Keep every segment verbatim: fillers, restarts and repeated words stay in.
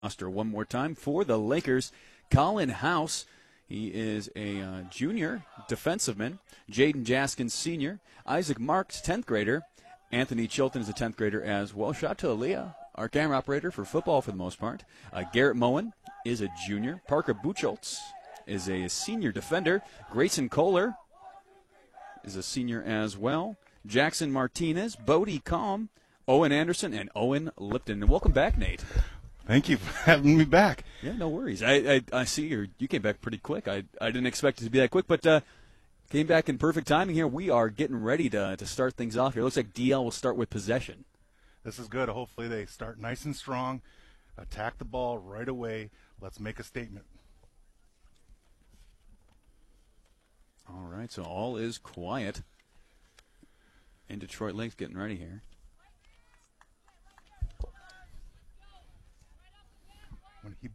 roster one more time for the Lakers. Colin House, he is a uh, junior defensiveman. Jaden Jaskins, senior. Isaac Marks, tenth grader. Anthony Chilton is a tenth grader as well. Shout out to Aaliyah, our camera operator for football for the most part. Uh, Garrett Moen is a junior. Parker Buchholz is a senior defender. Grayson Kohler is a senior as well. Jackson Martinez, Bodie Calm, Owen Anderson, and Owen Lipton. And welcome back, Nate. Thank you for having me back. Yeah, no worries. I I, I see you you came back pretty quick. I I didn't expect it to be that quick, but uh, came back in perfect timing here. We are getting ready to to start things off here. It looks like D L will start with possession. This is good. Hopefully they start nice and strong, attack the ball right away. Let's make a statement. All right, so all is quiet in Detroit Lakes getting ready here. When he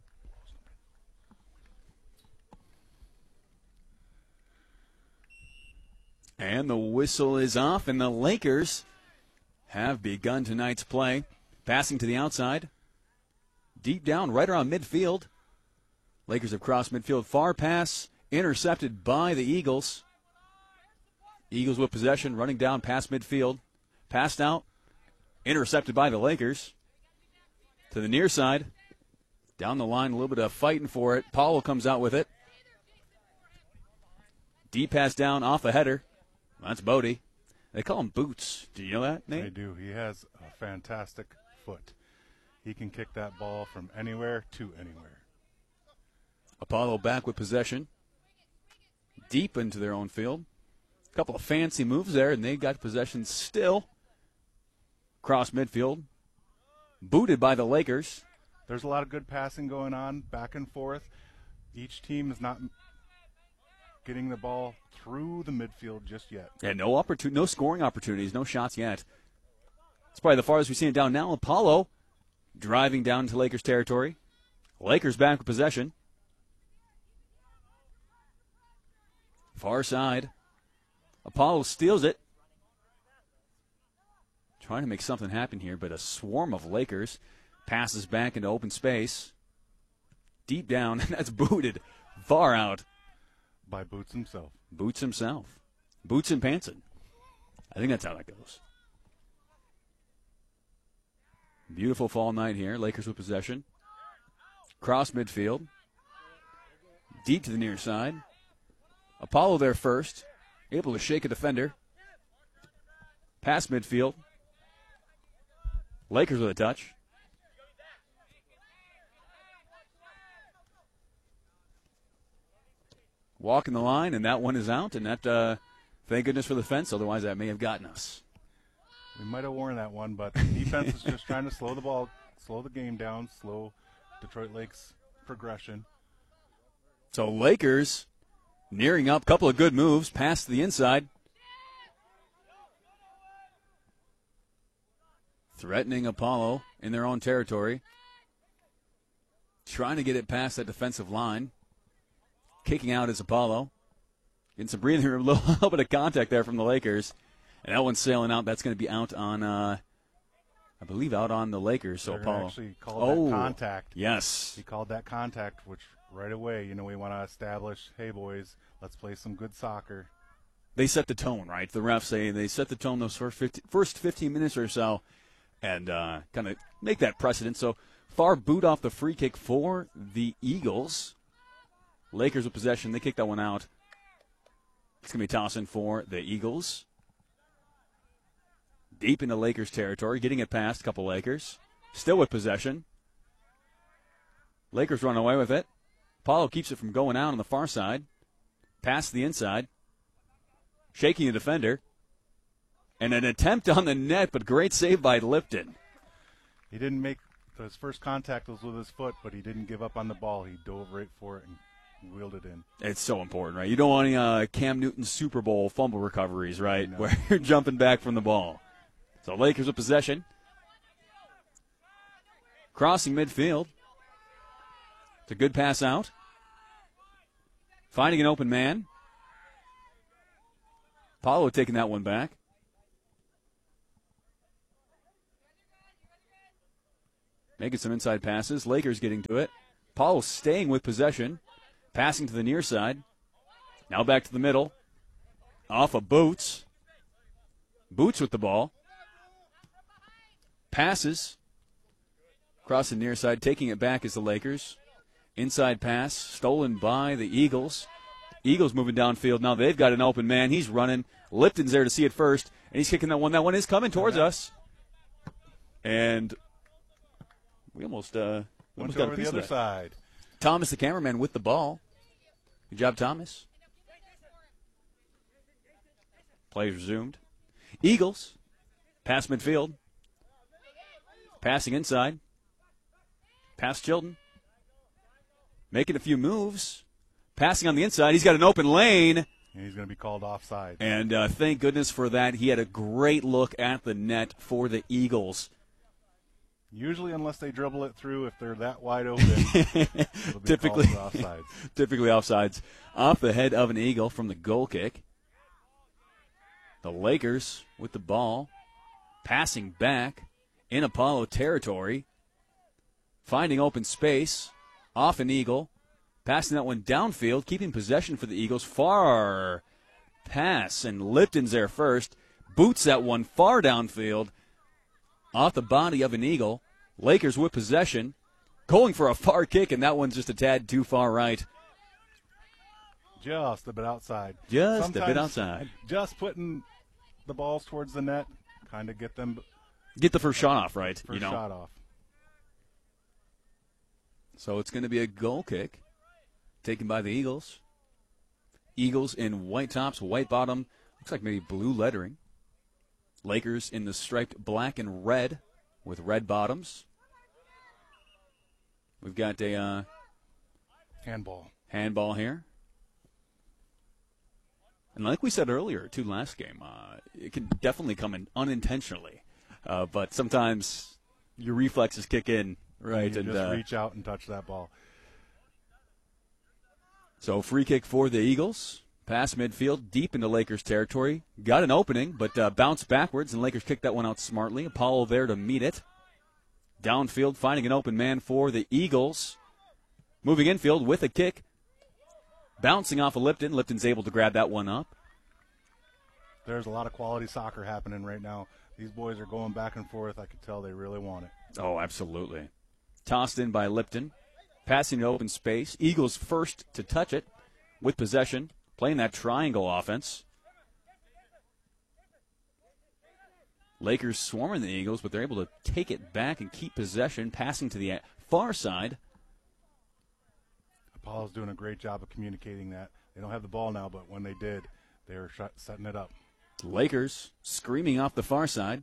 And the whistle is off, and the Lakers have begun tonight's play. Passing to the outside. Deep down, right around midfield. Lakers have crossed midfield. Far pass, intercepted by the Eagles. Eagles with possession, running down past midfield. Passed out, intercepted by the Lakers. To the near side. Down the line, a little bit of fighting for it. Powell comes out with it. Deep pass down off a header. That's Bodie. They call him Boots. Do you know that, Nate? They do. He has a fantastic foot. He can kick that ball from anywhere to anywhere. Apollo back with possession. Deep into their own field. A couple of fancy moves there, and they got possession still. Cross midfield. Booted by the Lakers. There's a lot of good passing going on, back and forth. Each team is not getting the ball through the midfield just yet. Yeah, no opportun- no scoring opportunities, no shots yet. It's probably the farthest we've seen it down now. Apollo driving down into Lakers territory. Lakers back with possession. Far side. Apollo steals it. Trying to make something happen here, but a swarm of Lakers passes back into open space. Deep down, and that's booted far out. By Boots himself. Boots himself. Boots and Pantson. I think that's how that goes. Beautiful fall night here. Lakers with possession. Cross midfield. Deep to the near side. Apollo there first. Able to shake a defender. Pass midfield. Lakers with a touch. Walking the line, and that one is out, and that, uh, thank goodness for the fence, otherwise that may have gotten us. We might have worn that one, but the defense is just trying to slow the ball, slow the game down, slow Detroit Lakes' progression. So Lakers nearing up, couple of good moves, past the inside. Threatening Apollo in their own territory. Trying to get it past that defensive line. Kicking out is Apollo. Getting some breathing room, a little, little bit of contact there from the Lakers. And that one's sailing out. That's going to be out on, uh, I believe, out on the Lakers. So They're Apollo. actually called oh, that contact. Yes. He called that contact, which right away, you know, we want to establish, hey, boys, let's play some good soccer. They set the tone, right? The refs say they set the tone those first fifteen, first fifteen minutes or so and uh, kind of make that precedent. So far boot off the free kick for the Eagles. Lakers with possession. They kick that one out. It's going to be tossing for the Eagles. Deep into Lakers territory. Getting it past a couple Lakers. Still with possession. Lakers run away with it. Apollo keeps it from going out on the far side. Past the inside. Shaking the defender. And an attempt on the net, but great save by Lipton. He didn't make his first contact was with his foot, but he didn't give up on the ball. He dove right for it and wheeled it in. It's so important, right? You don't want any uh, Cam Newton Super Bowl fumble recoveries, right, where you're jumping back from the ball. So Lakers with possession. Crossing midfield. It's a good pass out. Finding an open man. Paulo taking that one back. making some inside passes. Lakers getting to it. Apollo staying with possession, passing to the near side. Now back to the middle. Off of Boots. Boots with the ball. Passes. Across the near side. Taking it back is the Lakers. Inside pass. Stolen by the Eagles. Eagles moving downfield. Now they've got an open man. He's running. Lipton's there to see it first. And he's kicking that one. That one is coming towards us. And we almost, uh, we almost got a piece the other of that. side. Thomas, the cameraman, with the ball. Good job, Thomas. Play resumed. Eagles. Pass midfield. Passing inside. Pass Chilton. Making a few moves. Passing on the inside. He's got an open lane. And he's going to be called offside. And uh, thank goodness for that. He had a great look at the net for the Eagles. Usually, unless they dribble it through, if they're that wide open, it'll be typically called offsides. Typically offsides. Off the head of an Eagle from the goal kick. The Lakers with the ball. Passing back in Apollo territory. Finding open space. Off an Eagle. Passing that one downfield. Keeping possession for the Eagles. Far pass. And Lipton's there first. Boots that one far downfield. Off the body of an Eagle. Lakers with possession. Going for a far kick, and that one's just a tad too far right. Just a bit outside. Just Sometimes a bit outside. Just putting the balls towards the net, kind of get them. Get the first shot off, right? First you know. shot off. So it's going to be a goal kick taken by the Eagles. Eagles in white tops, white bottom. Looks like maybe blue lettering. Lakers in the striped black and red with red bottoms. We've got a uh, handball. Handball here. And like we said earlier, too, last game, uh, it can definitely come in unintentionally. Uh, but sometimes your reflexes kick in, right? You and just uh, reach out and touch that ball. So free kick for the Eagles. Pass midfield, deep into Lakers territory. Got an opening, but uh, bounced backwards, and Lakers kicked that one out smartly. Apollo there to meet it. Downfield, finding an open man for the Eagles. Moving infield with a kick. Bouncing off of Lipton. Lipton's able to grab that one up. There's a lot of quality soccer happening right now. These boys are going back and forth. I can tell they really want it. Oh, absolutely. Tossed in by Lipton. Passing to open space. Eagles first to touch it with possession. Playing that triangle offense. Lakers swarming the Eagles, but they're able to take it back and keep possession, passing to the far side. Apollo's doing a great job of communicating that. They don't have the ball now, but when they did, they were sh- setting it up. Lakers screaming off the far side.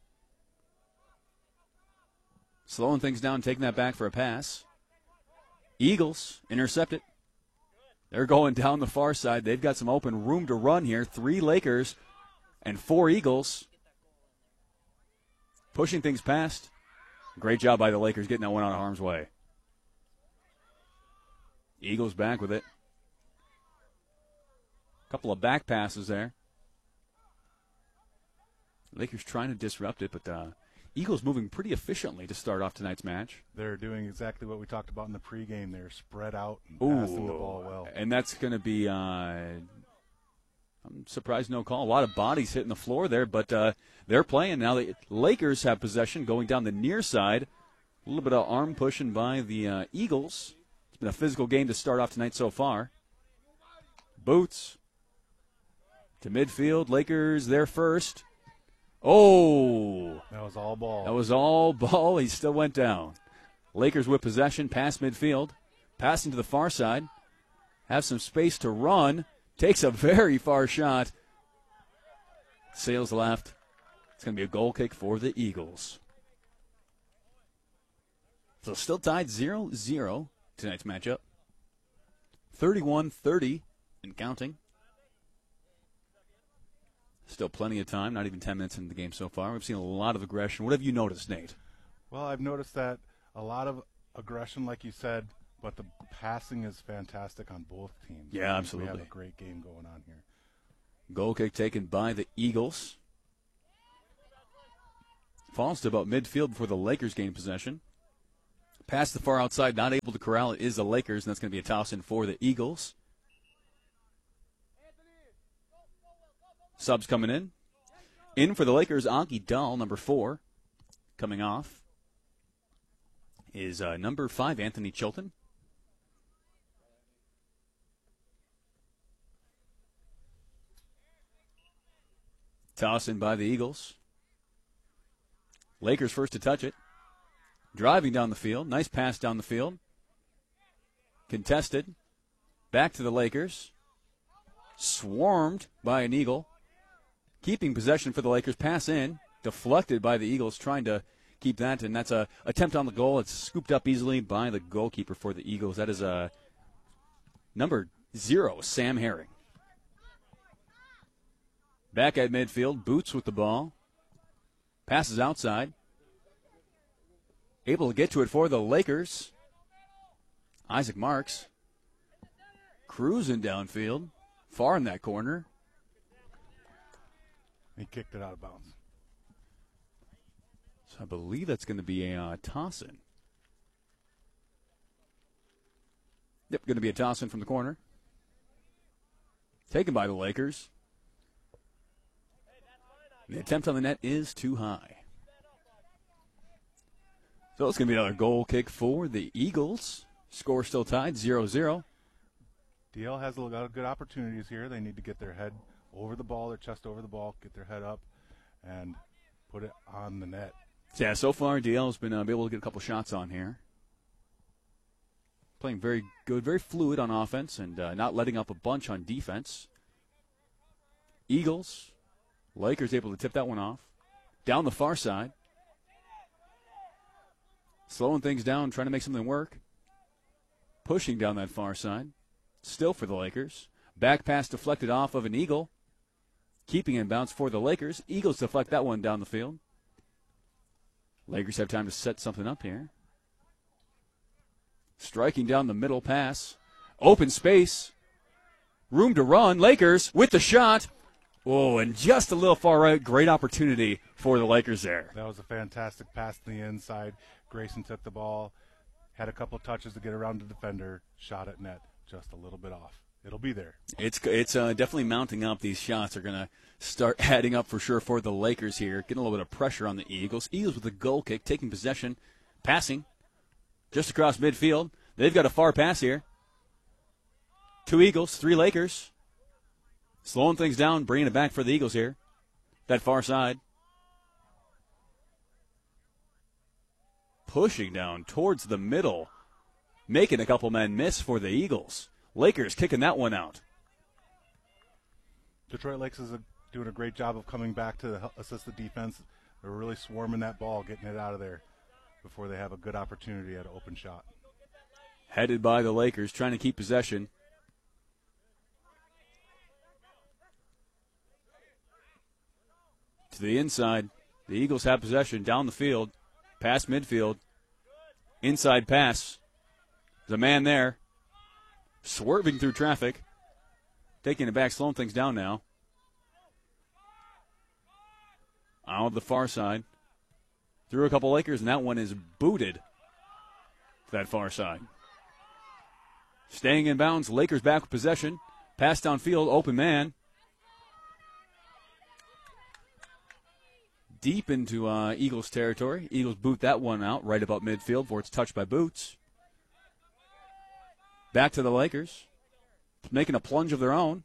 Slowing things down, taking that back for a pass. Eagles intercept it. They're going down the far side. They've got some open room to run here. Three Lakers and four Eagles. Pushing things past. Great job by the Lakers getting that one out of harm's way. Eagles back with it. Couple of back passes there. Lakers trying to disrupt it, but uh, Eagles moving pretty efficiently to start off tonight's match. They're doing exactly what we talked about in the pregame. They're spread out and Ooh, passing the ball well. And that's going to be, uh, I'm surprised no call. A lot of bodies hitting the floor there, but uh, they're playing now. The Lakers have possession going down the near side. A little bit of arm pushing by the uh, Eagles. It's been a physical game to start off tonight so far. Boots to midfield. Lakers there first. Oh! That was all ball. That was all ball. He still went down. Lakers with possession, past midfield. Passing to the far side. Have some space to run. Takes a very far shot. Sails left. It's going to be a goal kick for the Eagles. So still tied zero zero tonight's matchup. thirty-one thirty and counting. Still plenty of time, not even ten minutes into the game so far. We've seen a lot of aggression. What have you noticed, Nate? Well, I've noticed that a lot of aggression, like you said, but the passing is fantastic on both teams. Yeah, absolutely. We have a great game going on here. Goal kick taken by the Eagles. Falls to about midfield before the Lakers gain possession. Pass the far outside, not able to corral it is the Lakers, and that's going to be a toss-in for the Eagles. Subs coming in. In for the Lakers, Augie Dahl, number four. Coming off is uh, number five, Anthony Chilton. Toss in by the Eagles. Lakers first to touch it. Driving down the field. Nice pass down the field. Contested. Back to the Lakers. Swarmed by an Eagle. Keeping possession for the Lakers. Pass in. Deflected by the Eagles. Trying to keep that. And that's a attempt on the goal. It's scooped up easily by the goalkeeper for the Eagles. That is a number zero, Sam Herring. Back at midfield, Boots with the ball. Passes outside. Able to get to it for the Lakers. Isaac Marks. Cruising downfield. Far in that corner. He kicked it out of bounds. So I believe that's going to be a uh, toss-in. Yep, going to be a toss-in from the corner. Taken by the Lakers. The attempt on the net is too high. So it's going to be another goal kick for the Eagles. Score still tied, zero zero. D L has a lot of good opportunities here. They need to get their head over the ball, their chest over the ball, get their head up, and put it on the net. Yeah, so far D L has been uh, able to get a couple shots on here. Playing very good, very fluid on offense, and uh, not letting up a bunch on defense. Eagles, Lakers able to tip that one off. Down the far side. Slowing things down, trying to make something work. Pushing down that far side. Still for the Lakers. Back pass deflected off of an Eagle. Keeping in bounds for the Lakers. Eagles deflect that one down the field. Lakers have time to set something up here. Striking down the middle pass. Open space. Room to run. Lakers with the shot. Oh, and just a little far right. Great opportunity for the Lakers there. That was a fantastic pass to the inside. Grayson took the ball. Had a couple touches to get around the defender. Shot at net. Just a little bit off. It'll be there. It's it's uh, definitely mounting up. These shots are going to start adding up for sure for the Lakers here. Getting a little bit of pressure on the Eagles. Eagles with a goal kick, taking possession, passing just across midfield. They've got a far pass here. Two Eagles, three Lakers. Slowing things down, bringing it back for the Eagles here. That far side. Pushing down towards the middle. Making a couple men miss for the Eagles. Lakers kicking that one out. Detroit Lakes is a, doing a great job of coming back to assist the defense. They're really swarming that ball, getting it out of there before they have a good opportunity at an open shot. Headed by the Lakers, trying to keep possession. To the inside. The Eagles have possession down the field. Past midfield. Inside pass. There's a man there. Swerving through traffic. Taking it back, slowing things down now. Out of the far side. Through a couple Lakers, and that one is booted to that far side. Staying in bounds, Lakers back with possession. Pass downfield, open man. Deep into uh, Eagles territory. Eagles boot that one out right about midfield before it's touched by Boots. Back to the Lakers. Making a plunge of their own.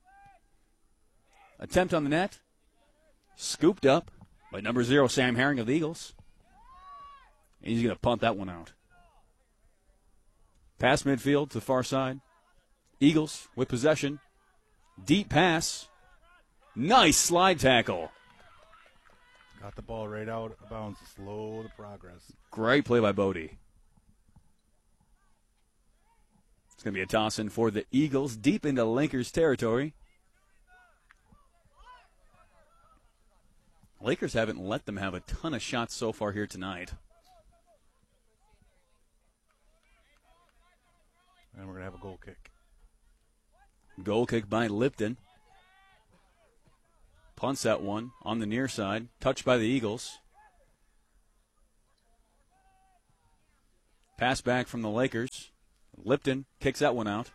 Attempt on the net. Scooped up by number zero, Sam Herring of the Eagles. And he's going to punt that one out. Pass midfield to the far side. Eagles with possession. Deep pass. Nice slide tackle. Got the ball right out of bounds to slow the progress. Great play by Bodie. It's going to be a toss-in for the Eagles deep into Lakers territory. Lakers haven't let them have a ton of shots so far here tonight. And we're going to have a goal kick. Goal kick by Lipton. Punts that one on the near side. Touched by the Eagles. Pass back from the Lakers. Lipton kicks that one out.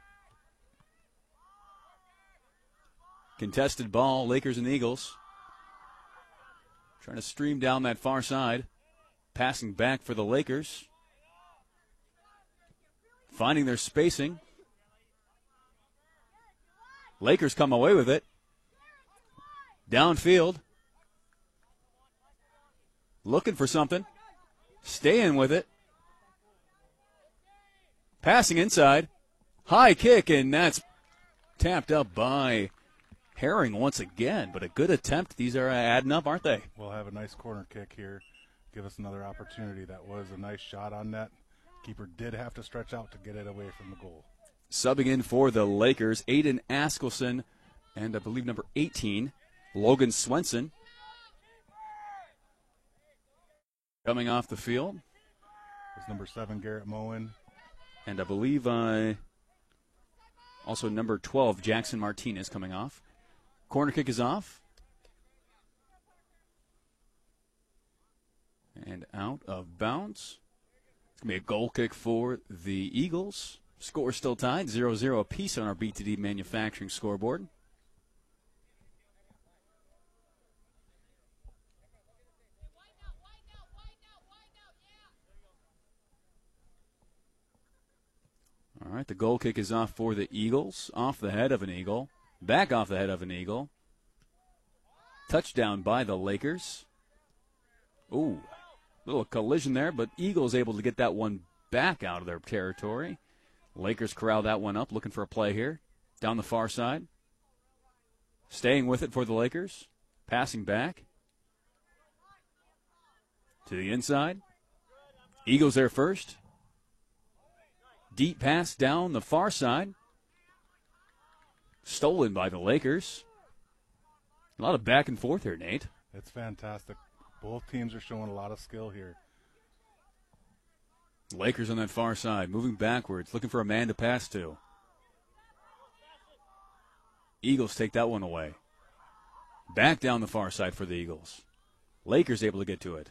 Contested ball, Lakers and Eagles. Trying to stream down that far side. Passing back for the Lakers. Finding their spacing. Lakers come away with it. Downfield. Looking for something. Staying with it. Passing inside. High kick, and that's tapped up by Herring once again. But a good attempt. These are adding up, aren't they? We'll have a nice corner kick here. Give us another opportunity. That was a nice shot on net. Keeper did have to stretch out to get it away from the goal. Subbing in for the Lakers, Aiden Askelson, and I believe number eighteen, Logan Swenson. Coming off the field. It's number seven, Garrett Moen. And I believe uh, also number twelve, Jackson Martinez, coming off. Corner kick is off. And out of bounds. It's going to be a goal kick for the Eagles. Score still tied, zero zero apiece on our B two D Manufacturing scoreboard. All right, the goal kick is off for the Eagles. Off the head of an Eagle. Back off the head of an Eagle. Touchdown by the Lakers. Ooh, little collision there, but Eagles able to get that one back out of their territory. Lakers corral that one up, looking for a play here. Down the far side. Staying with it for the Lakers. Passing back. To the inside. Eagles there first. Deep pass down the far side. Stolen by the Lakers. A lot of back and forth here, Nate. It's fantastic. Both teams are showing a lot of skill here. Lakers on that far side, moving backwards, looking for a man to pass to. Eagles take that one away. Back down the far side for the Eagles. Lakers able to get to it.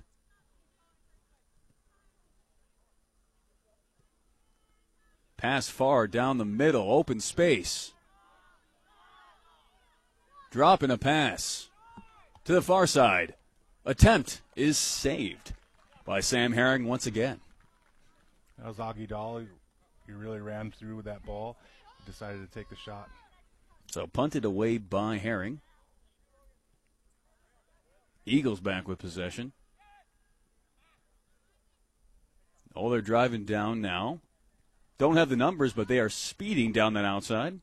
Pass far down the middle, open space. Dropping a pass to the far side. Attempt is saved by Sam Herring once again. That was Augie Dahl. He really ran through with that ball. He decided to take the shot. So punted away by Herring. Eagles back with possession. Oh, they're driving down now. Don't have the numbers, but they are speeding down that outside.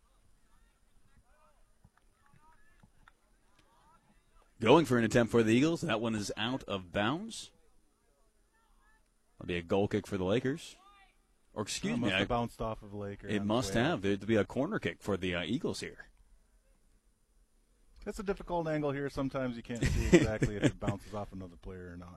Going for an attempt for the Eagles. That one is out of bounds. That'll be a goal kick for the Lakers. Or excuse oh, me. Must have I, bounced off of Laker. it must have. There'd be a corner kick for the uh, Eagles here. It's a difficult angle here. Sometimes you can't see exactly if it bounces off another player or not.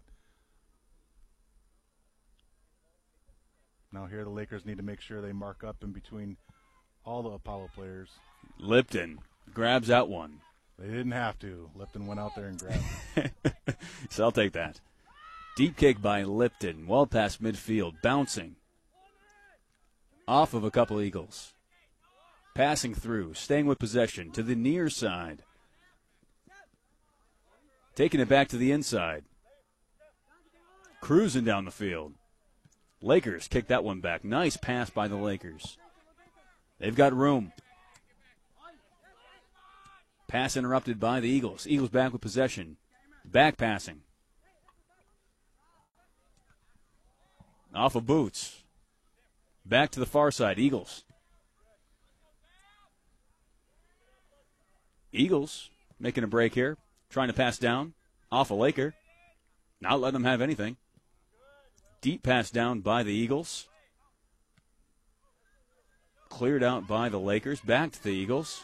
Now here the Lakers need to make sure they mark up in between all the Apollo players. Lipton grabs that one. They didn't have to. Lipton went out there and grabbed it. So I'll take that. Deep kick by Lipton. Well past midfield. Bouncing. Off of a couple Eagles. Passing through. Staying with possession to the near side. Taking it back to the inside. Cruising down the field. Lakers kick that one back. Nice pass by the Lakers. They've got room. Pass interrupted by the Eagles. Eagles back with possession. Back passing. Off of Boots. Back to the far side. Eagles. Eagles making a break here. Trying to pass down. Off a Laker. Not letting them have anything. Deep pass down by the Eagles. Cleared out by the Lakers. Back to the Eagles.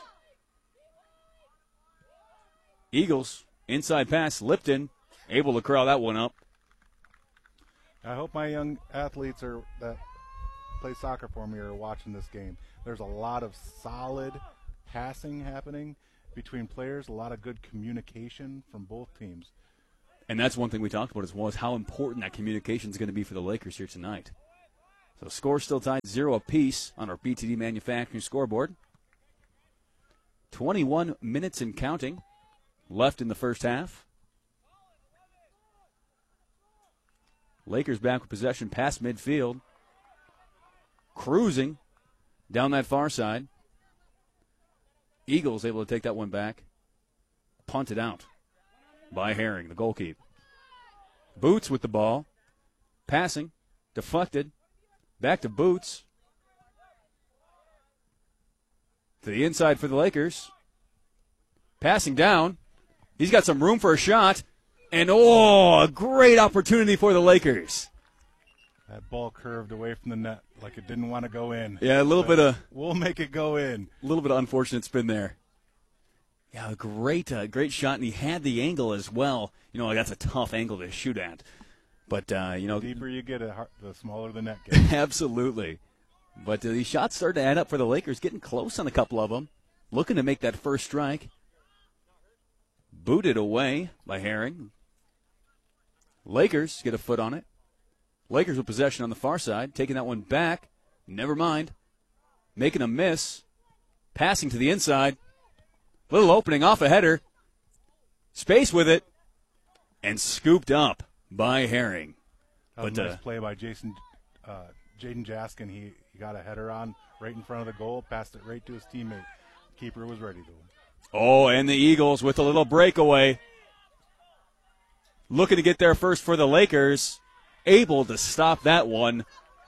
Eagles, inside pass, Lipton, able to corral that one up. I hope my young athletes are that play soccer for me are watching this game. There's a lot of solid passing happening between players, a lot of good communication from both teams. And that's one thing we talked about as well, is how important that communication is going to be for the Lakers here tonight. So score still tied zero apiece on our B T D Manufacturing scoreboard. twenty-one minutes and counting left in the first half. Lakers back with possession past midfield. Cruising down that far side. Eagles able to take that one back. Punted out by Herring, the goalkeeper. Boots with the ball. Passing. Deflected. Back to Boots. To the inside for the Lakers. Passing down. He's got some room for a shot. And, oh, a great opportunity for the Lakers. That ball curved away from the net like it didn't want to go in. Yeah, a little bit of. We'll make it go in. A little bit of unfortunate spin there. Yeah, a great, uh, great shot, and he had the angle as well. You know, that's a tough angle to shoot at. But, uh, you know. The deeper you get, it, the smaller the net gets. Absolutely. But uh, these shots started to add up for the Lakers, getting close on a couple of them. Looking to make that first strike. Booted away by Herring. Lakers get a foot on it. Lakers with possession on the far side, taking that one back. Never mind. Making a miss. Passing to the inside. Little opening off a header. Space with it. And scooped up by Herring. That was but, a nice uh, play by Jason, uh, Jaden Jaskin. He, he got a header on right in front of the goal, passed it right to his teammate. Keeper was ready to win. Oh, and the Eagles with a little breakaway. Looking to get there first for the Lakers. Able to stop that one.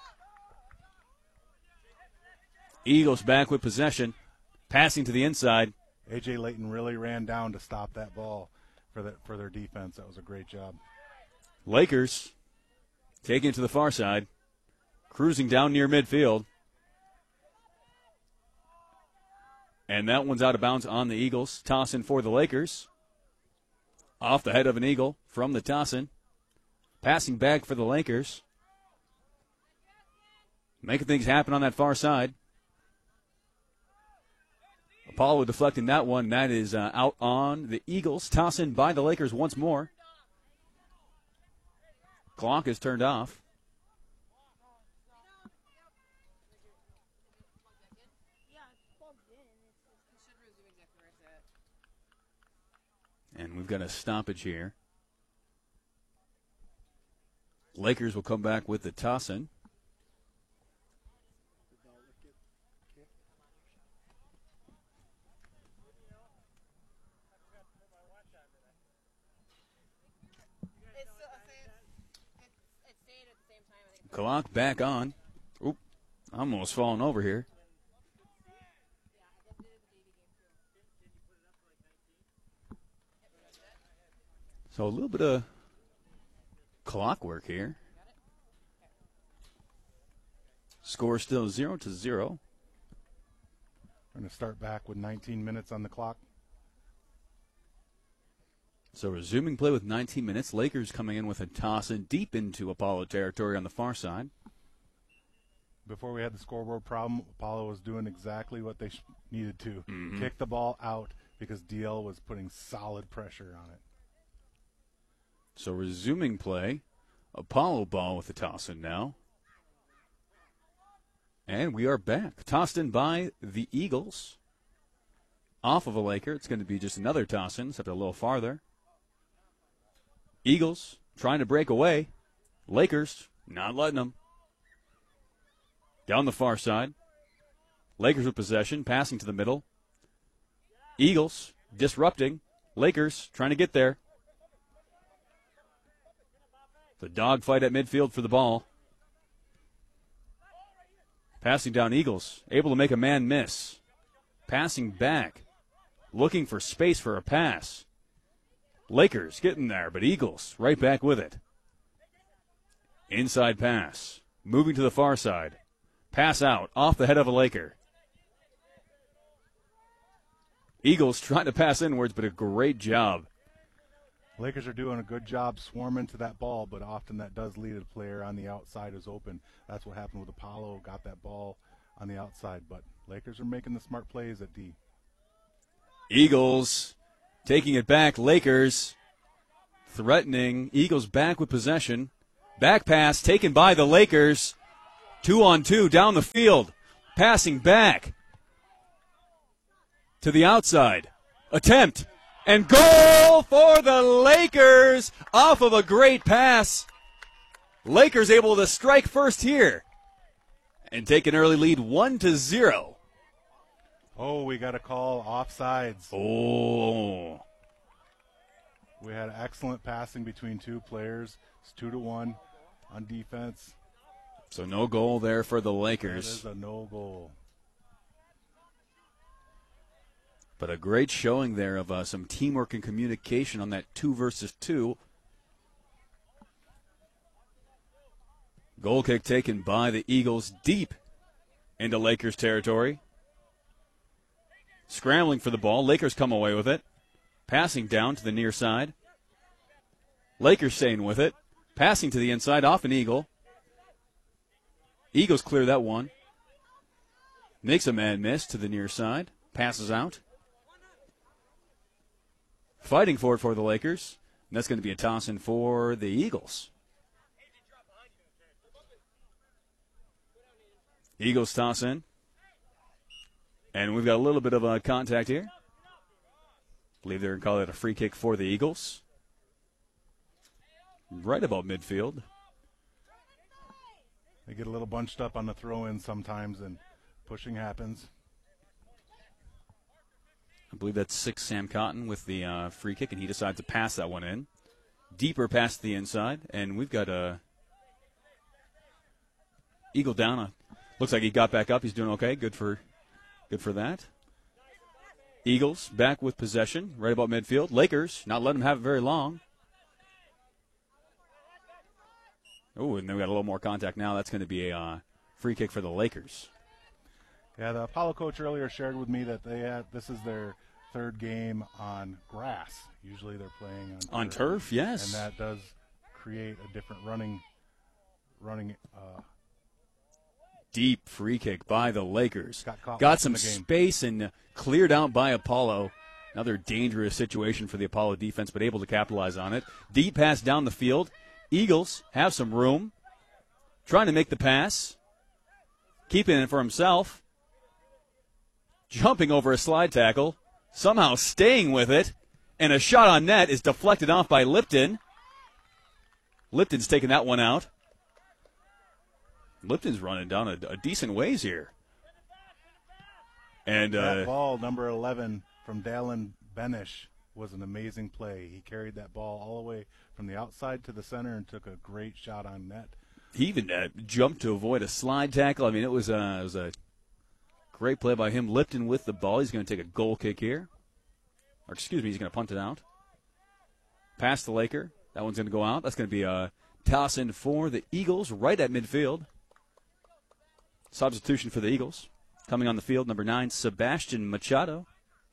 Eagles back with possession. Passing to the inside. A J Layton really ran down to stop that ball for, the, for their defense. That was a great job. Lakers taking it to the far side. Cruising down near midfield. And that one's out of bounds on the Eagles. Toss in for the Lakers. Off the head of an Eagle from the toss-in. Passing back for the Lakers. Making things happen on that far side. Apollo deflecting that one. That is uh, out on the Eagles. Toss in by the Lakers once more. Clock is turned off. And we've got a stoppage here. Lakers will come back with the toss-in. Clock back on. Oop, I'm almost falling over here. So a little bit of clockwork here. Score still zero to zero. We're going to start back with nineteen minutes on the clock. So resuming play with nineteen minutes. Lakers coming in with a toss in deep into Apollo territory on the far side. Before we had the scoreboard problem, Apollo was doing exactly what they sh- needed to. Mm-hmm. Kick the ball out because D L was putting solid pressure on it. So resuming play. Apollo ball with the toss in now. And we are back. Tossed in by the Eagles. Off of a Laker. It's going to be just another toss in, except a little farther. Eagles trying to break away. Lakers not letting them. Down the far side. Lakers with possession, passing to the middle. Eagles disrupting. Lakers trying to get there. The dogfight at midfield for the ball. Passing down Eagles. Able to make a man miss. Passing back. Looking for space for a pass. Lakers getting there, but Eagles right back with it. Inside pass. Moving to the far side. Pass out off the head of a Laker. Eagles trying to pass inwards, but a great job. Lakers are doing a good job swarming to that ball, but often that does lead a player on the outside is open. That's what happened with Apollo, got that ball on the outside, but Lakers are making the smart plays at D. Eagles taking it back. Lakers threatening. Eagles back with possession. Back pass taken by the Lakers. Two on two down the field. Passing back to the outside. Attempt. And goal for the Lakers off of a great pass. Lakers able to strike first here and take an early lead one to zero. Oh, we got a call offsides. Oh. We had excellent passing between two players. It's two to one on defense. So no goal there for the Lakers. That is a no goal. But a great showing there of uh, some teamwork and communication on that two versus two. Goal kick taken by the Eagles deep into Lakers territory. Scrambling for the ball. Lakers come away with it. Passing down to the near side. Lakers staying with it. Passing to the inside off an Eagle. Eagles clear that one. Makes a man miss to the near side. Passes out. Fighting for it for the Lakers. And that's going to be a toss in for the Eagles. Eagles toss in. And we've got a little bit of a contact here. I believe they're going to call it a free kick for the Eagles. Right about midfield. They get a little bunched up on the throw-in sometimes, and pushing happens. I believe that's six Sam Cotton with the uh, free kick, and he decides to pass that one in. Deeper past the inside, and we've got a Eagle down. Uh, looks like he got back up. He's doing okay. Good for, good for that. Eagles back with possession, right about midfield. Lakers not letting them have it very long. Oh, and then we got a little more contact now. That's going to be a uh, free kick for the Lakers. Yeah, the Apollo coach earlier shared with me that they had, this is their third game on grass. Usually they're playing on turf. On turf, yes. And that does create a different running, running. Uh, Deep free kick by the Lakers. Got, caught got some in the game. space and cleared out by Apollo. Another dangerous situation for the Apollo defense, but able to capitalize on it. Deep pass down the field. Eagles have some room. Trying to make the pass. Keeping it for himself. Jumping over a slide tackle. Somehow staying with it. And a shot on net is deflected off by Lipton. Lipton's taking that one out. Lipton's running down a, a decent ways here. And uh, that ball, number eleven, from Dallin Benish, was an amazing play. He carried that ball all the way from the outside to the center and took a great shot on net. He even uh, jumped to avoid a slide tackle. I mean, it was, uh, it was a great play by him. Lipton with the ball. He's going to take a goal kick here. Or excuse me, he's going to punt it out. Past the Laker. That one's going to go out. That's going to be a toss in for the Eagles right at midfield. Substitution for the Eagles. Coming on the field, number nine, Sebastian Machado.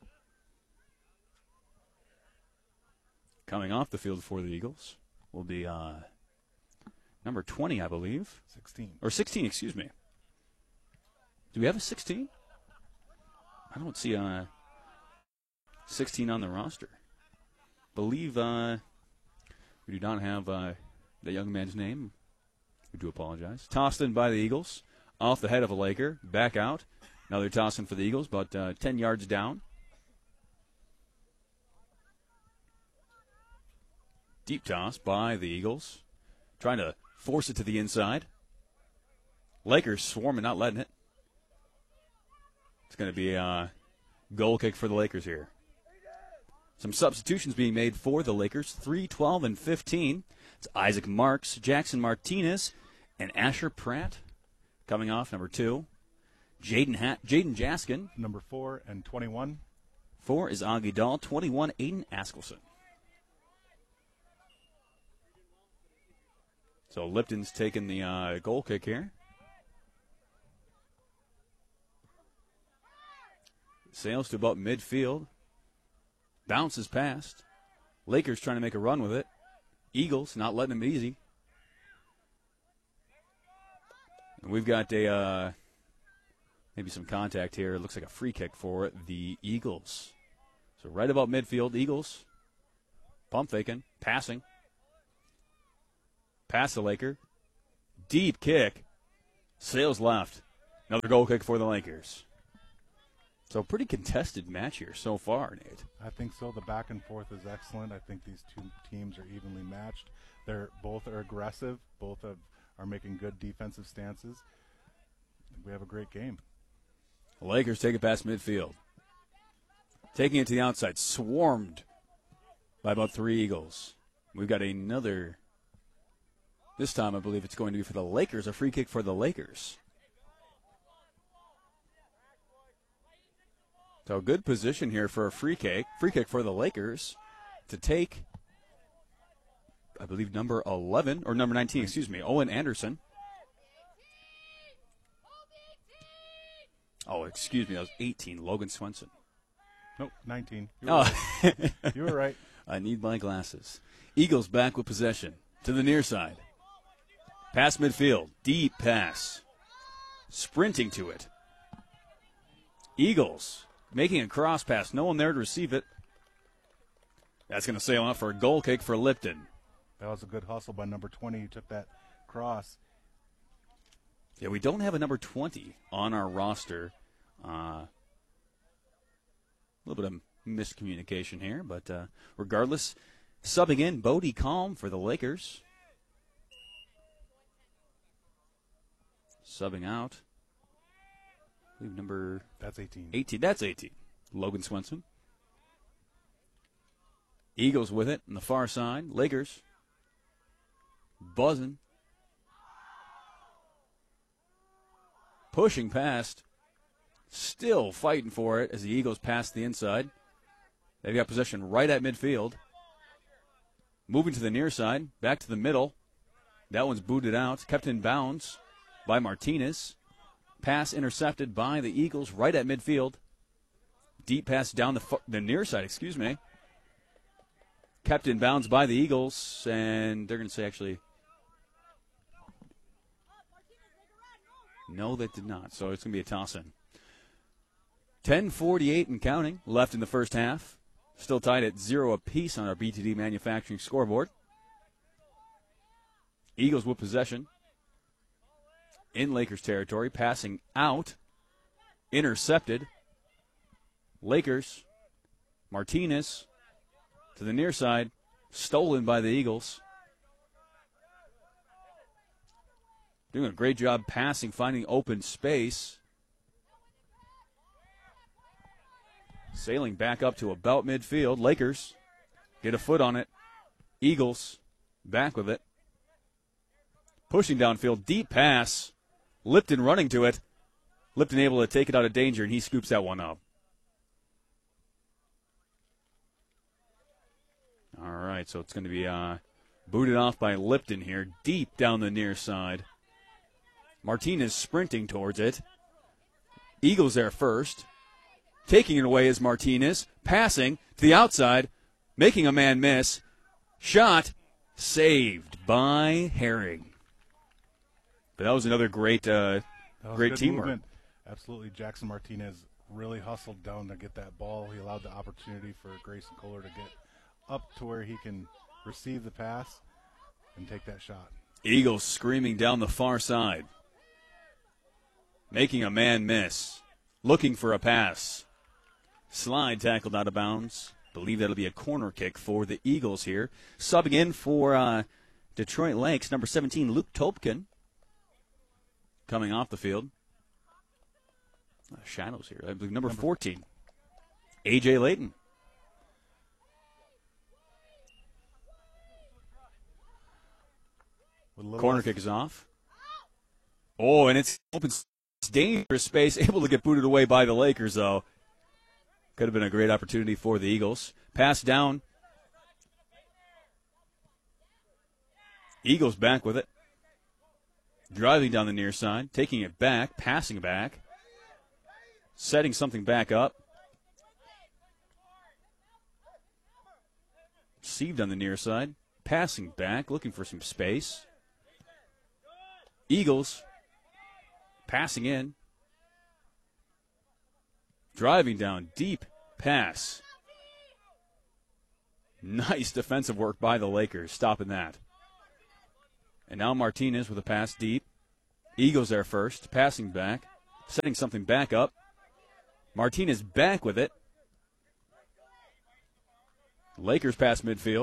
Coming off the field for the Eagles will be uh, number twenty, I believe. sixteen. Or sixteen, excuse me. Do we have a sixteen? I don't see a sixteen on the roster. Believe uh, we do not have uh, the young man's name. We do apologize. Tossed in by the Eagles. Off the head of a Laker, back out. Another toss in for the Eagles, about uh, ten yards down. Deep toss by the Eagles. Trying to force it to the inside. Lakers swarming, not letting it. It's going to be a goal kick for the Lakers here. Some substitutions being made for the Lakers. three, twelve, and fifteen. It's Isaac Marks, Jackson Martinez, and Asher Pratt. Coming off, number two, Jaden ha- Jaden Jaskin. Number four and twenty-one. Four is Augie Dahl. twenty-one, Aiden Askelson. So Lipton's taking the uh, goal kick here. Sails to about midfield. Bounces past. Lakers trying to make a run with it. Eagles not letting them easy. We've got a uh, maybe some contact here. It looks like a free kick for the Eagles. So right about midfield, Eagles. Pump faking, passing. Pass the Laker. Deep kick. Sails left. Another goal kick for the Lakers. So pretty contested match here so far, Nate. I think so. The back and forth is excellent. I think these two teams are evenly matched. They're both are aggressive. Both have, are making good defensive stances. We have a great game. The Lakers take it past midfield. Taking it to the outside. Swarmed by about three Eagles. We've got another. This time I believe it's going to be for the Lakers. A free kick for the Lakers. So good position here for a free kick. Free kick for the Lakers to take, I believe, number eleven, or number nineteen, excuse me, Owen Anderson. Oh, excuse me, that was eighteen, Logan Swenson. Nope, nineteen. You were Oh, right. You were right. I need my glasses. Eagles back with possession to the near side. Pass midfield, deep pass. Sprinting to it. Eagles making a cross pass. No one there to receive it. That's going to sail out for a goal kick for Lipton. That was a good hustle by number twenty. He took that cross. Yeah, we don't have a number twenty on our roster. Uh, a little bit of miscommunication here, but uh, regardless, subbing in Bodie Calm for the Lakers. Subbing out. I believe number That's eighteen. eighteen. That's eighteen. Logan Swenson. Eagles with it on the far side. Lakers buzzing. Pushing past. Still fighting for it as the Eagles pass the inside. They've got possession right at midfield. Moving to the near side. Back to the middle. That one's booted out. Kept in bounds by Martinez. Pass intercepted by the Eagles right at midfield. Deep pass down the, fu- the near side, excuse me. Kept in bounds by the Eagles, and they're going to say actually, no, they did not. So it's going to be a toss-in. ten forty-eight and counting left in the first half. Still tied at zero apiece on our B T D Manufacturing scoreboard. Eagles with possession. In Lakers territory, passing out, intercepted. Lakers, Martinez to the near side, stolen by the Eagles. Doing a great job passing, finding open space. Sailing back up to about midfield. Lakers get a foot on it. Eagles back with it. Pushing downfield, deep pass. Lipton running to it. Lipton able to take it out of danger, and he scoops that one up. All right, so it's going to be uh, booted off by Lipton here, deep down the near side. Martinez sprinting towards it. Eagles there first. Taking it away is Martinez. Passing to the outside, making a man miss. Shot saved by Herring. But that was another great, uh, That was great good teamwork. movement. Absolutely. Jackson Martinez really hustled down to get that ball. He allowed the opportunity for Grayson Kohler to get up to where he can receive the pass and take that shot. Eagles screaming down the far side. Making a man miss. Looking for a pass. Slide tackled out of bounds. Believe that'll be a corner kick for the Eagles here. Subbing in for uh, Detroit Lakes, number seventeen, Luke Topkin. Coming off the field. Uh, shadows here. I believe number, number fourteen, A J Layton. Corner less. Kick is off. Oh, and it's open, dangerous space. Able to get booted away by the Lakers, though. Could have been a great opportunity for the Eagles. Pass down. Eagles back with it. Driving down the near side, taking it back, passing back, setting something back up. Received on the near side, passing back, looking for some space. Eagles passing in. Driving down, deep pass. Nice defensive work by the Lakers, stopping that. And now Martinez with a pass deep. Eagles there first, passing back, setting something back up. Martinez back with it. Lakers pass midfield.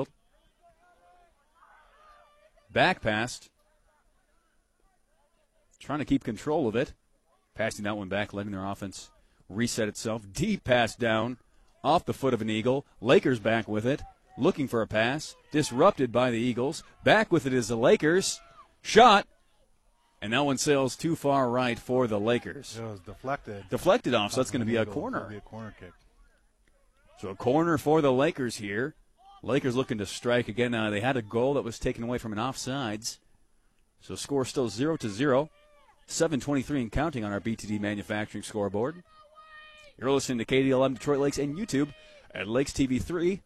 Back passed. Trying to keep control of it. Passing that one back, letting their offense reset itself. Deep pass down off the foot of an Eagle. Lakers back with it. Looking for a pass. Disrupted by the Eagles. Back with it is the Lakers. Shot. And that one sails too far right for the Lakers. It was deflected. Deflected off, so that's going to be a Eagle. corner. It'll be a corner kick. So a corner for the Lakers here. Lakers looking to strike again. Uh, they had a goal that was taken away from an offsides. So score still zero to zero. seven twenty-three and counting on our B T D Manufacturing scoreboard. You're listening to K D L M Detroit Lakes and YouTube at Lakes T V three.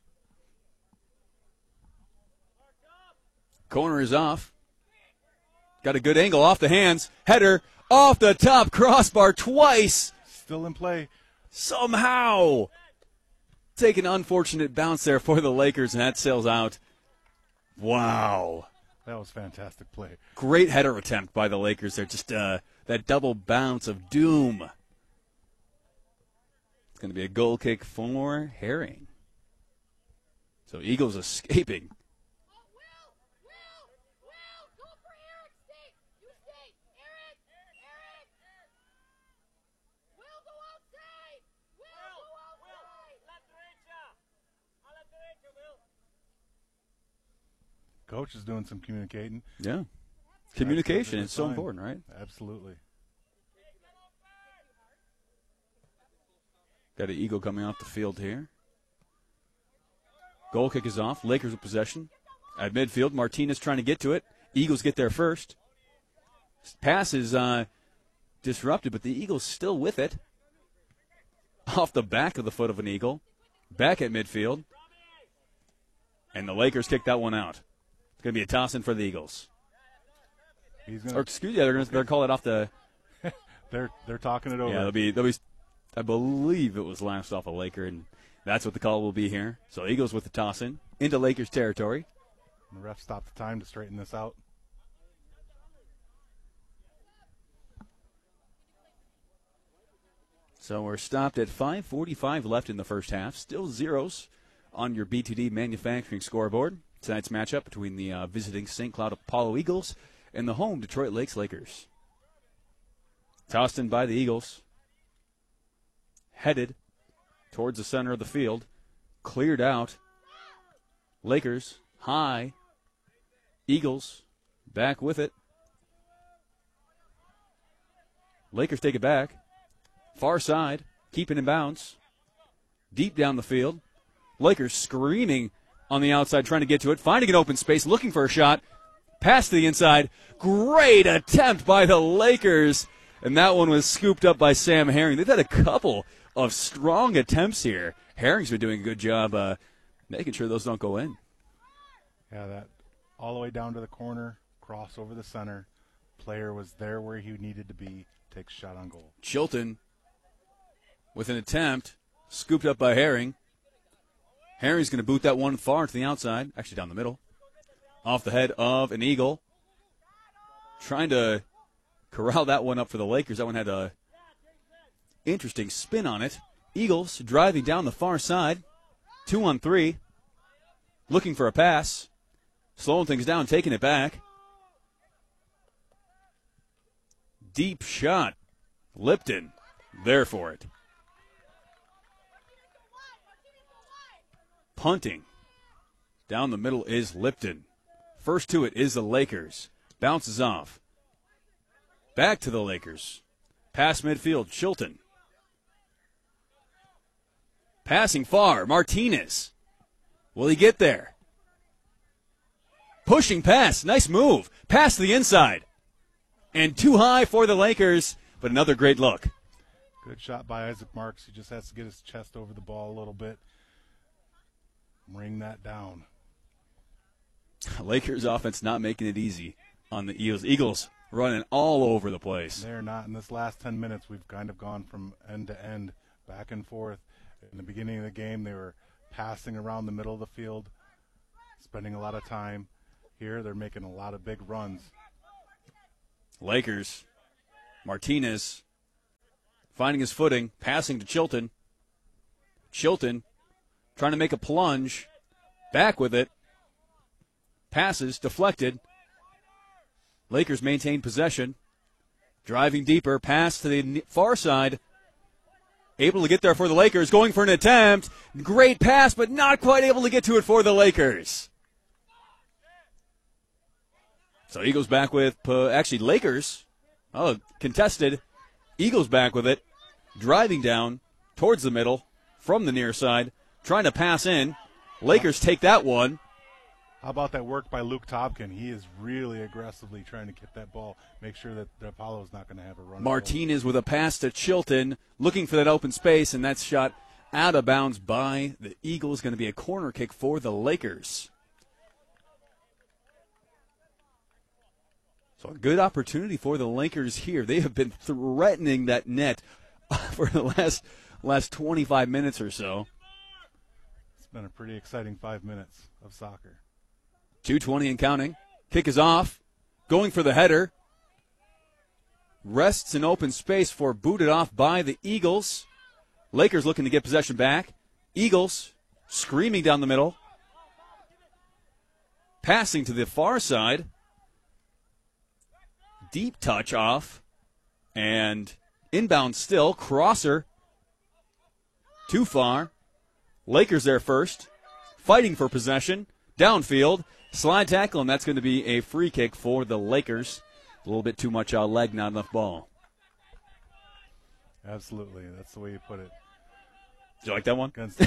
Corner is off. Got a good angle off the hands. Header off the top crossbar twice. Still in play. Somehow. Take an unfortunate bounce there for the Lakers, and that sails out. Wow. That was fantastic play. Great header attempt by the Lakers there. Just uh, that double bounce of doom. It's going to be a goal kick for Herring. So Eagles escaping. Coach is doing some communicating. Yeah. Communication is so fine. important, right? Absolutely. Got an Eagle coming off the field here. Goal kick is off. Lakers with possession. At midfield, Martinez trying to get to it. Eagles get there first. Pass is uh, disrupted, but the Eagles still with it. Off the back of the foot of an Eagle. Back at midfield. And the Lakers kick that one out. It's going to be a toss-in for the Eagles. He's gonna, or excuse me, they're going to call it off the. they're they're talking it over. Yeah, they'll be they'll be. I believe it was last off a Laker, and that's what the call will be here. So Eagles with the toss-in into Lakers territory. And the ref stopped the time to straighten this out. So we're stopped at five forty-five left in the first half. Still zeros on your B T D Manufacturing scoreboard. Tonight's matchup between the uh, visiting Saint Cloud Apollo Eagles and the home Detroit Lakes Lakers. Tossed in by the Eagles. Headed towards the center of the field. Cleared out. Lakers high. Eagles back with it. Lakers take it back. Far side. Keeping in bounds. Deep down the field. Lakers screaming on the outside, trying to get to it, finding an open space, looking for a shot, pass to the inside. Great attempt by the Lakers, and that one was scooped up by Sam Herring. They've had a couple of strong attempts here. Herring's been doing a good job uh, making sure those don't go in. Yeah, that all the way down to the corner, cross over the center. Player was there where he needed to be, takes shot on goal. Chilton with an attempt, scooped up by Herring. Herring's going to boot that one far to the outside, actually down the middle. Off the head of an Eagle. Trying to corral that one up for the Lakers. That one had a interesting spin on it. Eagles driving down the far side. Two on three. Looking for a pass. Slowing things down, taking it back. Deep shot. Lipton there for it. Punting. Down the middle is Lipton. First to it is the Lakers. Bounces off. Back to the Lakers. Pass midfield, Chilton. Passing far, Martinez. Will he get there? Pushing pass, nice move. Pass to the inside. And too high for the Lakers, but another great look. Good shot by Isaac Marks. He just has to get his chest over the ball a little bit. Bring that down. Lakers offense not making it easy on the Eagles. Eagles running all over the place. They're not. In this last ten minutes, we've kind of gone from end to end, back and forth. In the beginning of the game, they were passing around the middle of the field, spending a lot of time. Here, they're making a lot of big runs. Lakers. Martinez finding his footing, passing to Chilton. Chilton trying to make a plunge. Back with it. Passes, deflected. Lakers maintain possession. Driving deeper, pass to the far side. Able to get there for the Lakers, going for an attempt. Great pass, but not quite able to get to it for the Lakers. So Eagles back with, uh, actually Lakers, oh, contested. Eagles back with it, driving down towards the middle from the near side, trying to pass in. Lakers take that one. How about that work by Luke Tobkin? He is really aggressively trying to get that ball, make sure that the Apollo's not going to have a run. Martinez with a pass to Chilton, looking for that open space, and that's shot out of bounds by the Eagles. Going to be a corner kick for the Lakers. So a good opportunity for the Lakers here. They have been threatening that net for the last last twenty-five minutes or so. It's been a pretty exciting five minutes of soccer. two twenty and counting. Kick is off. Going for the header. Rests in open space for booted off by the Eagles. Lakers looking to get possession back. Eagles screaming down the middle. Passing to the far side. Deep touch off. And inbound still. Crosser. Too far. Lakers there first. Fighting for possession. Downfield. Slide tackle, and that's going to be a free kick for the Lakers. A little bit too much uh, leg, not enough ball. Absolutely. That's the way you put it. Did you like that one? Against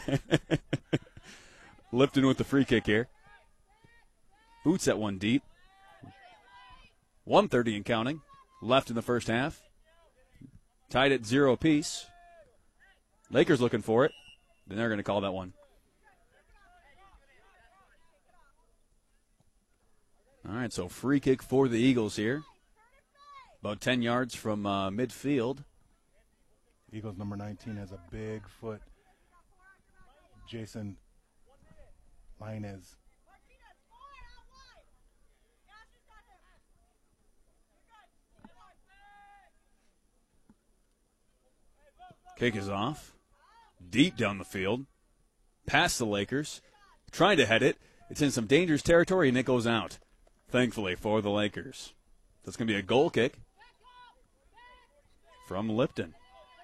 Lipton with the free kick here. Boots at one deep. one thirty and counting. Left in the first half. Tied at zero apiece. Lakers looking for it. Then they're going to call that one. All right, so free kick for the Eagles here. About ten yards from uh, midfield. Eagles number nineteen has a big foot. Jason Linez. Kick is off. Deep down the field. Past the Lakers. Trying to head it. It's in some dangerous territory, and it goes out. Thankfully for the Lakers. That's going to be a goal kick from Lipton.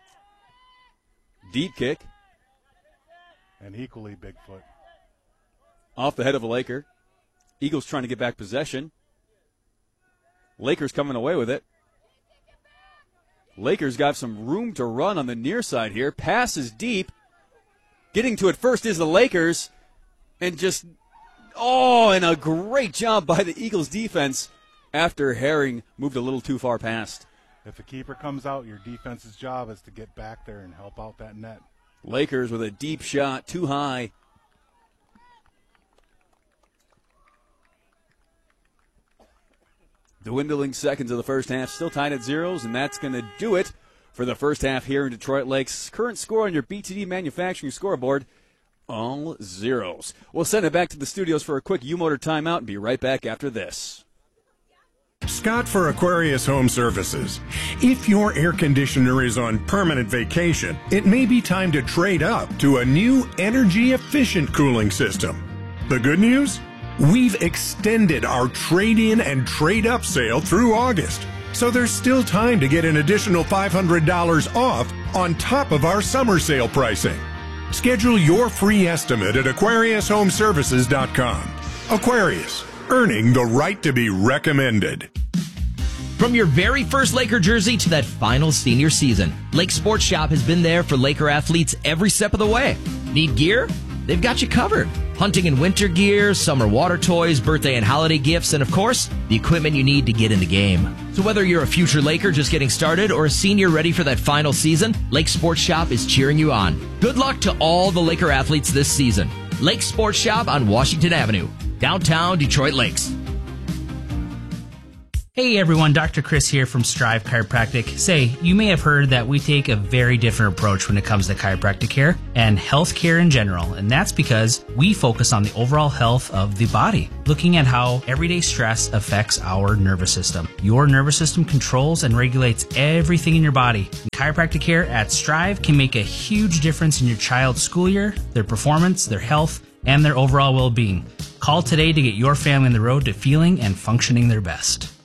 Deep kick. And equally big foot. Off the head of a Laker. Eagles trying to get back possession. Lakers coming away with it. Lakers got some room to run on the near side here. Passes deep. Getting to it first is the Lakers. And just... Oh, and a great job by the Eagles defense after Herring moved a little too far past. If a keeper comes out, your defense's job is to get back there and help out that net. Lakers with a deep shot, too high. Dwindling seconds of the first half, still tied at zeros, and that's going to do it for the first half here in Detroit Lakes. Current score on your B T D Manufacturing scoreboard. All zeros. We'll send it back to the studios for a quick U-Motor timeout and be right back after this. Scott for Aquarius Home Services. If your air conditioner is on permanent vacation, it may be time to trade up to a new energy-efficient cooling system. The good news? We've extended our trade-in and trade-up sale through August, so there's still time to get an additional five hundred dollars off on top of our summer sale pricing. Schedule your free estimate at Aquarius Home Services dot com. Aquarius, earning the right to be recommended. From your very first Laker jersey to that final senior season, Lake Sports Shop has been there for Laker athletes every step of the way. Need gear? They've got you covered. Hunting and winter gear, summer water toys, birthday and holiday gifts, and of course, the equipment you need to get in the game. So whether you're a future Laker just getting started or a senior ready for that final season, Lake Sports Shop is cheering you on. Good luck to all the Laker athletes this season. Lake Sports Shop on Washington Avenue, downtown Detroit Lakes. Hey everyone, Doctor Chris here from Strive Chiropractic. Say, you may have heard that we take a very different approach when it comes to chiropractic care and health care in general, and that's because we focus on the overall health of the body, looking at how everyday stress affects our nervous system. Your nervous system controls and regulates everything in your body. And chiropractic care at Strive can make a huge difference in your child's school year, their performance, their health, and their overall well-being. Call today to get your family on the road to feeling and functioning their best.